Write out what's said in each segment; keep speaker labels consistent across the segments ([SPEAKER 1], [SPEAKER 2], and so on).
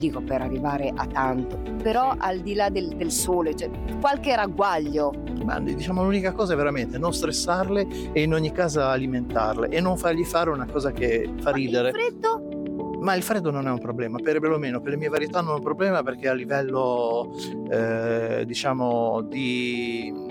[SPEAKER 1] dico per arrivare a tanto, però al di là del sole, cioè qualche ragguaglio.
[SPEAKER 2] Ma diciamo l'unica cosa è veramente non stressarle e in ogni caso alimentarle e non fargli fare una cosa che fa ridere.
[SPEAKER 1] Il freddo?
[SPEAKER 2] Ma il freddo non è un problema, perlomeno per le mie varietà non è un problema, perché a livello diciamo di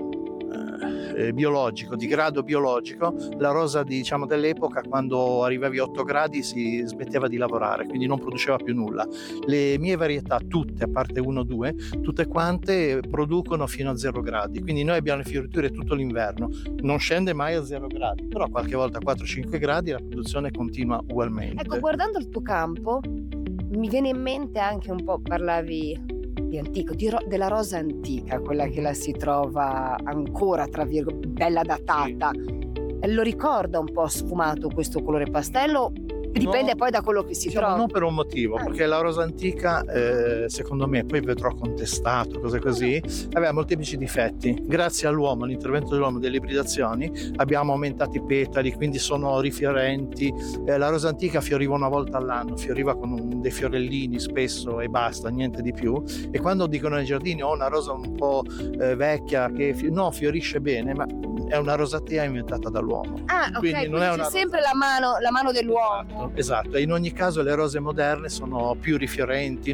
[SPEAKER 2] biologico, di grado biologico, la rosa diciamo dell'epoca, quando arrivavi a 8 gradi si smetteva di lavorare, quindi non produceva più nulla. Le mie varietà tutte, a parte 1 o 2, tutte quante producono fino a 0 gradi, quindi noi abbiamo le fioriture tutto l'inverno, non scende mai a 0 gradi, però qualche volta a 4-5 gradi la produzione continua ugualmente.
[SPEAKER 1] Ecco, guardando il tuo campo mi viene in mente anche un po', parlavi di antico, della rosa antica, quella che la si trova ancora, tra virgolette, bella datata. Lo ricorda un po' sfumato questo colore pastello? Dipende poi da quello che si
[SPEAKER 2] diciamo
[SPEAKER 1] trova.
[SPEAKER 2] Non per un motivo, perché la rosa antica, secondo me, poi vedrò contestato, cose così, aveva molteplici difetti. Grazie all'uomo, all'intervento dell'uomo, delle ibridazioni, abbiamo aumentato i petali, quindi sono rifiorenti. La rosa antica fioriva una volta all'anno, fioriva con dei fiorellini spesso e basta, niente di più. E quando dicono nei giardini una rosa un po' vecchia che fiorisce bene, ma è una rosatea inventata dall'uomo.
[SPEAKER 1] Ok,
[SPEAKER 2] quindi non è
[SPEAKER 1] c'è sempre la mano dell'uomo.
[SPEAKER 2] Esatto, e in ogni caso le rose moderne sono più rifiorenti.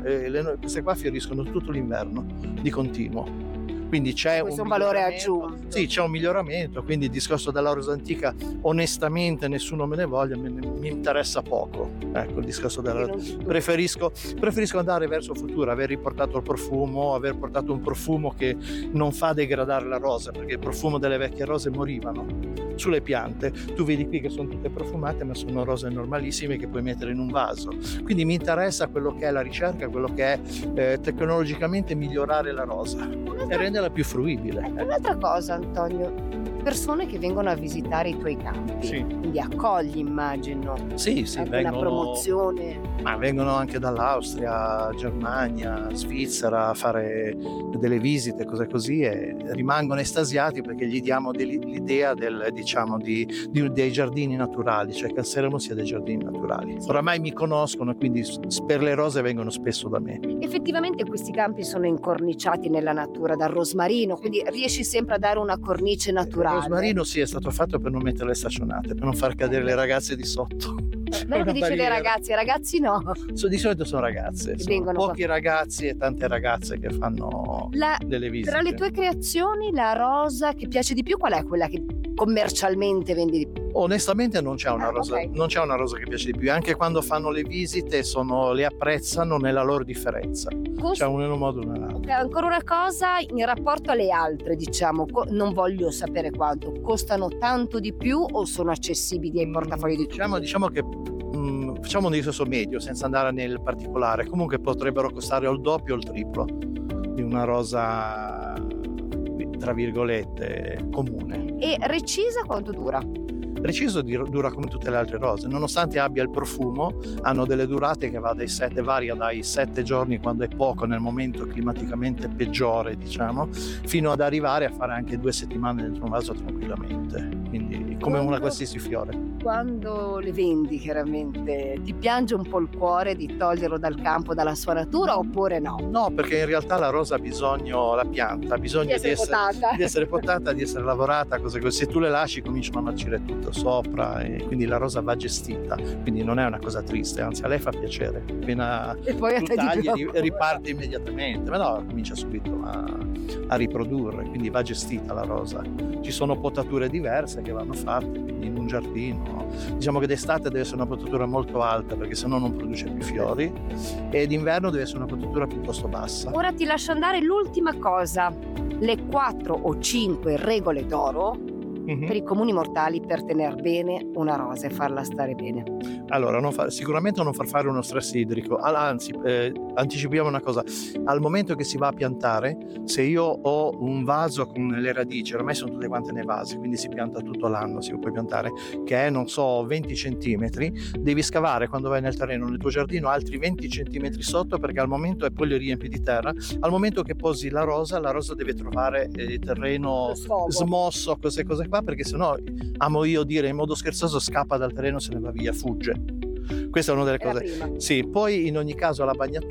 [SPEAKER 2] Queste qua fioriscono tutto l'inverno di continuo. Quindi c'è
[SPEAKER 1] un valore aggiunto.
[SPEAKER 2] Sì, c'è un miglioramento, quindi il discorso della rosa antica, onestamente nessuno me ne voglia, mi interessa poco. Ecco, il discorso della preferisco andare verso il futuro, aver riportato il profumo, aver portato un profumo che non fa degradare la rosa, perché il profumo delle vecchie rose morivano sulle piante. Tu vedi qui che sono tutte profumate, ma sono rose normalissime che puoi mettere in un vaso. Quindi mi interessa quello che è la ricerca, quello che è tecnologicamente migliorare la rosa e renderla più fruibile.
[SPEAKER 1] Un'altra cosa, Antonio, persone che vengono a visitare i tuoi campi,
[SPEAKER 2] Sì.
[SPEAKER 1] quindi accogli, immagino.
[SPEAKER 2] Sì,
[SPEAKER 1] Una promozione.
[SPEAKER 2] Ma vengono anche dall'Austria, Germania, Svizzera a fare delle visite, cose così, e rimangono estasiati perché gli diamo l'idea dei giardini naturali, cioè che al Seremo sia dei giardini naturali. Oramai mi conoscono, quindi per le rose vengono spesso da me.
[SPEAKER 1] Effettivamente questi campi sono incorniciati nella natura dal rosmarino, quindi riesci sempre a dare una cornice naturale.
[SPEAKER 2] Il rosmarino sì, è stato fatto per non mettere le staccionate, per non far cadere le ragazze di sotto.
[SPEAKER 1] Bello che dice le ragazze, i ragazzi no.
[SPEAKER 2] Di solito sono ragazze, sono pochi ragazzi e tante ragazze che fanno delle visite.
[SPEAKER 1] Tra le tue creazioni, la rosa che piace di più, qual è quella che commercialmente vendi di più?
[SPEAKER 2] Onestamente non c'è una rosa,
[SPEAKER 1] okay.
[SPEAKER 2] Non c'è una rosa che piace di più, anche quando fanno le visite le apprezzano nella loro differenza. C'è un in un modo o nell'altro.
[SPEAKER 1] Okay, ancora una cosa, in rapporto alle altre, diciamo, non voglio sapere quanto, costano tanto di più o sono accessibili ai portafogli di tutti?
[SPEAKER 2] Diciamo che facciamo un discorso medio senza andare nel particolare, comunque potrebbero costare o il doppio o il triplo di una rosa tra virgolette comune.
[SPEAKER 1] E recisa quanto dura?
[SPEAKER 2] Preciso dura come tutte le altre rose, nonostante abbia il profumo, hanno delle durate che varia dai 7 giorni, quando è poco nel momento climaticamente peggiore, diciamo, fino ad arrivare a fare anche 2 settimane dentro un vaso tranquillamente, quindi come una qualsiasi fiore.
[SPEAKER 1] Quando le vendi, chiaramente, ti piange un po' il cuore di toglierlo dal campo, dalla sua natura, oppure no?
[SPEAKER 2] No, perché in realtà la rosa la pianta ha bisogno di essere potata, di essere lavorata, cose così. Se tu le lasci cominciano a marcire tutto sopra, e quindi la rosa va gestita, quindi non è una cosa triste, anzi a lei fa piacere. Appena
[SPEAKER 1] e poi
[SPEAKER 2] tu tagli riparte immediatamente, ma no, comincia subito a riprodurre, quindi va gestita la rosa. Ci sono potature diverse che vanno fatte, quindi in un giardino diciamo che d'estate deve essere una potatura molto alta, perché sennò non produce più fiori, e d'inverno deve essere una potatura piuttosto bassa.
[SPEAKER 1] Ora ti lascio andare, l'ultima cosa, le 4 o 5 regole d'oro per i comuni mortali per tener bene una rosa e farla stare bene.
[SPEAKER 2] Allora, sicuramente non far fare uno stress idrico, anzi anticipiamo una cosa: al momento che si va a piantare, se io ho un vaso con le radici, ormai sono tutte quante nei vasi, quindi si pianta tutto l'anno, si può piantare, che è, non so, 20 centimetri, devi scavare quando vai nel terreno, nel tuo giardino, altri 20 centimetri sotto, perché al momento, e poi li riempi di terra, al momento che posi la rosa deve trovare il terreno smosso, queste cose qua, perché sennò, amo io dire in modo scherzoso, scappa dal terreno, se ne va via, fugge. Questa è una delle
[SPEAKER 1] È la
[SPEAKER 2] cose.
[SPEAKER 1] prima.
[SPEAKER 2] Sì, poi in ogni caso la bagnatura